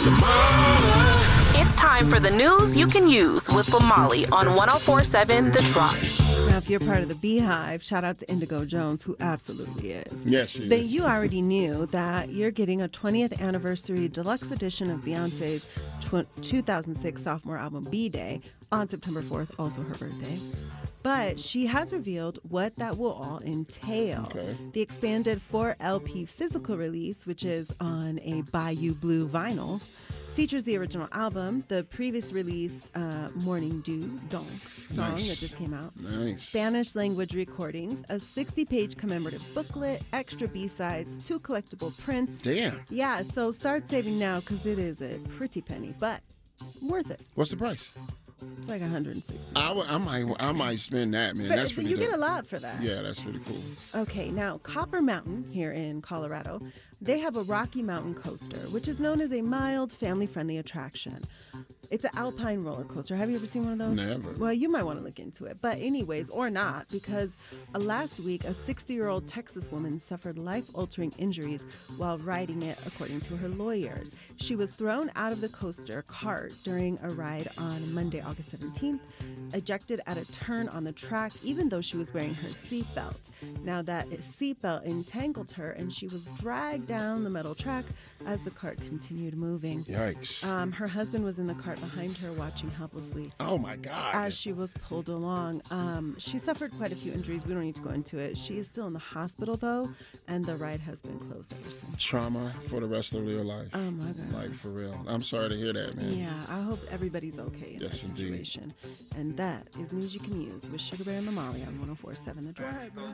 It's time for the news you can use with Lamali on 104.7 The Drop. Now, if you're part of the Beehive, shout out to Indigo Jones, who absolutely is. Yes, she Then is. you already knew that you're getting a 20th anniversary deluxe edition of Beyonce's 2006 sophomore album, B-Day, on September 4th, also her birthday. But she has revealed what that will all entail. Okay. The expanded 4-LP physical release, which is on a Bayou Blue vinyl, features the original album, the previous release, Morning Dew, Donk song that just came out, Nice. Spanish language recordings, a 60-page commemorative booklet, extra B-sides, 2 collectible prints. Damn. Yeah, so start saving now because it is a pretty penny, but worth it. What's the price? It's like $160. I might spend that, man. That's pretty You dope. get a lot for that. Yeah, that's pretty cool. Okay, now Copper Mountain here in Colorado, they have a Rocky Mountain coaster, which is known as a mild, family-friendly attraction. It's an alpine roller coaster. Have you ever seen one of those? Never. Well, you might want to look into it. But anyways, or not, because last week, a 60-year-old Texas woman suffered life-altering injuries while riding it, according to her lawyers. She was thrown out of the coaster cart during a ride on Monday, August 17th, ejected at a turn on the track, even though she was wearing her seatbelt. Now, that seatbelt entangled her, and she was dragged down the metal track as the cart continued moving. Yikes. Her husband was in the cart behind her watching helplessly Oh, my God. as she was pulled along. She suffered quite a few injuries. We don't need to go into it. She is still in the hospital, though, and the ride has been closed ever since. Trauma for the rest of their life. Oh, my God. Like, for real. I'm sorry to hear that, man. Yeah, I hope everybody's okay in Yes, that indeed. situation. And that is news you can use with Sugar Bear and Lamali on 104.7 The Drive.